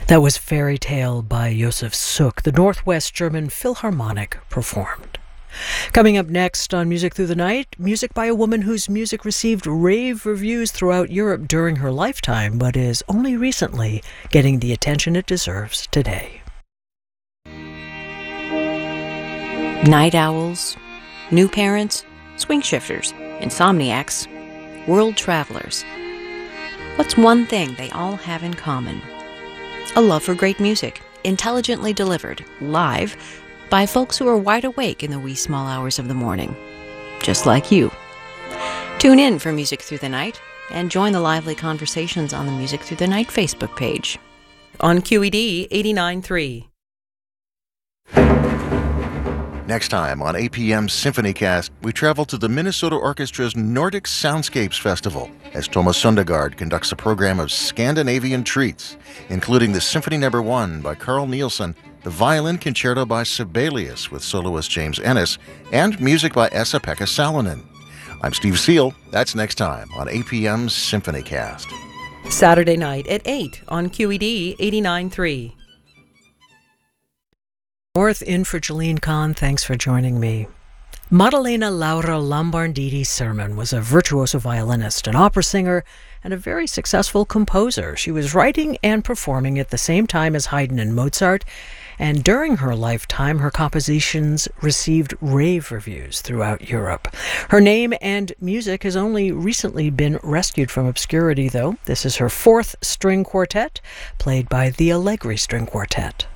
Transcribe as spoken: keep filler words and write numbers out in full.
That was Fairy Tale by Josef Suk, the Northwest German Philharmonic performed. Coming up next on Music Through the Night, music by a woman whose music received rave reviews throughout Europe during her lifetime, but is only recently getting the attention it deserves today. Night owls, new parents, swing shifters, insomniacs, world travelers. What's one thing they all have in common? A love for great music, intelligently delivered, live, by folks who are wide awake in the wee small hours of the morning, just like you. Tune in for Music Through the Night and join the lively conversations on the Music Through the Night Facebook page. On Q E D eighty-nine point three. Next time on A P M's SymphonyCast, we travel to the Minnesota Orchestra's Nordic Soundscapes Festival as Thomas Sundergaard conducts a program of Scandinavian treats, including the Symphony Number One by Carl Nielsen, the Violin Concerto by Sibelius with soloist James Ennis, and music by Esa-Pekka Salonen. I'm Steve Seal. That's next time on A P M's SymphonyCast. Saturday night at eight on Q E D eighty-nine point three. North in for Jolene Kahn. Thanks for joining me. Maddalena Laura Lombardini Sermon was a virtuoso violinist, an opera singer, and a very successful composer. She was writing and performing at the same time as Haydn and Mozart, and during her lifetime, her compositions received rave reviews throughout Europe. Her name and music has only recently been rescued from obscurity, though. This is her fourth string quartet, played by the Allegri String Quartet.